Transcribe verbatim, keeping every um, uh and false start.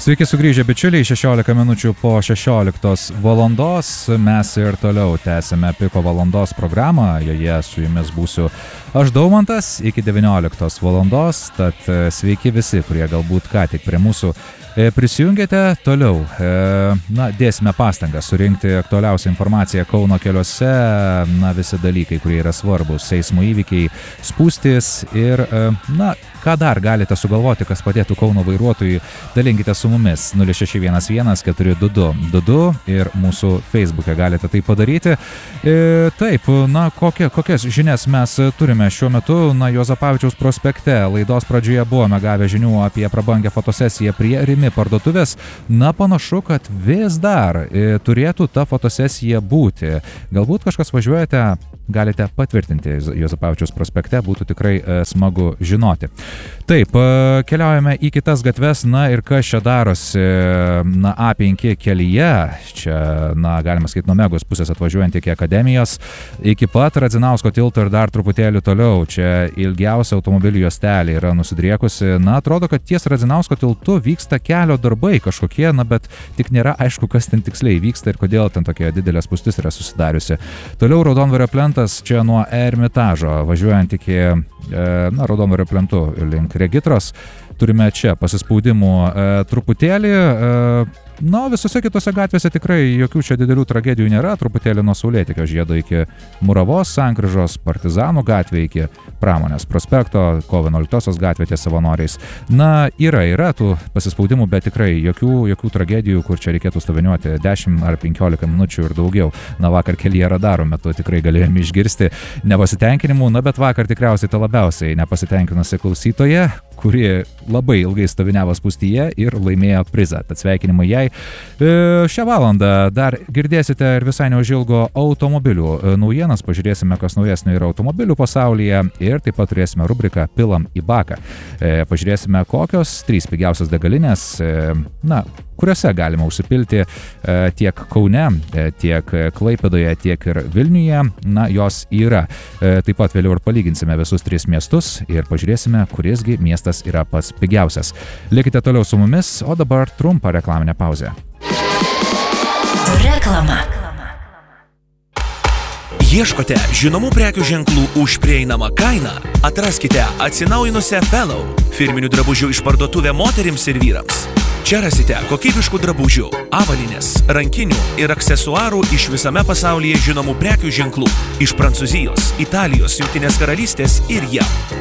Sveiki sugrįžę bičiuliai, šešiolika minučių po šešioliktos valandos. Mes ir toliau tęsime Piko valandos programą, joje su jumis būsiu aš Daumantas iki devynioliktos valandos, tad sveiki visi, kurie galbūt ką tik prie mūsų prisijungėte. Toliau, na, dėsime pastangą surinkti aktualiausią informaciją Kauno keliuose, na, visi dalykai, kurie yra svarbus, eismo įvykiai, spūstys ir, na, ką dar galite sugalvoti, kas padėtų Kauno vairuotojui, dalinkite su mumis nulis šeši vienas vienas keturi du du du du ir mūsų Facebook'e galite tai padaryti. E, taip, na, kokie, kokias žinias mes turime šiuo metu? Na, Juozapavičiaus prospekte laidos pradžioje buvome gavę žinių apie prabangę fotosesiją prie Rimi parduotuvės. Na, panašu, kad vis dar e, turėtų ta fotosesija būti. Galbūt kažkas važiuojate, galite patvirtinti Juozapavičiaus prospekte, būtų tikrai e, smagu žinoti. Taip, keliaujame į kitas gatves, na ir kas čia darosi, na, A penki kelyje, čia, na, galima sakyti, nuo Megos pusės atvažiuojant iki Akademijos, iki pat Radzinausko tilto ir dar truputėlį toliau, čia ilgiausia automobilių juostelė yra nusidriekusi, na, atrodo, kad ties Radzinausko tiltu vyksta kelio darbai kažkokie, na, bet tik nėra aišku, kas ten tiksliai vyksta ir kodėl ten tokia didelė spūstis yra susidariusi. Toliau Raudondvario plentas, čia nuo Ermitažo, važiuojant iki, na, Raudondvario plentu link Regitros, turime čia pasispaudimų e, truputėlį, e, na, visose kitose gatvėse tikrai jokių čia didelių tragedijų nėra, truputėlį nuo Saulėtekio žiedo iki Muravos sankryžos, Partizanų gatvė iki Pramonės prospekto, Kovo vienuoliktosios gatvė ties Savanoriais. Na, yra, yra tų pasispaudimų, bet tikrai jokių, jokių tragedijų, kur čia reikėtų stoviniuoti dešimt ar penkiolika minučių ir daugiau. Na, vakar kelyje radarų metu tikrai galėjome išgirsti nepasitenkinimų, na, bet vakar tikriausiai ta labiausiai nepasitenkinusi klausytoja, kuri labai ilgai stoviniavo spūstyje ir laimėjo prizą. Tad sveikinimai jai. Šią valandą dar girdėsite ir visai neužilgo automobilių naujienas, pažiūrėsime, kas naujesnio yra automobilių pasaulyje ir taip pat turėsime rubriką Pilam į baką. Pažiūrėsime, kokios trys pigiausios degalinės, na, kuriuose galima užsipilti tiek Kaune, tiek Klaipėdoje, tiek ir Vilniuje. Na, jos yra. Taip pat vėliau ir palyginsime visus tris miestus ir pažiūrėsime, kurisgi miestas yra pats pigiausias. Likite toliau su mumis, o dabar trumpa reklaminė pauzė. Reklama. Ieškote žinomų prekių ženklų už prieinamą kainą? Atraskite atsinaujinusią Fellow, firminių drabužių išparduotuvę moterims ir vyrams. Čia rasite kokybiškų drabužių, avalynės, rankinių ir aksesuarų iš visame pasaulyje žinomų prekių ženklų. Iš Prancūzijos, Italijos, Jungtinės karalystės ir J A V.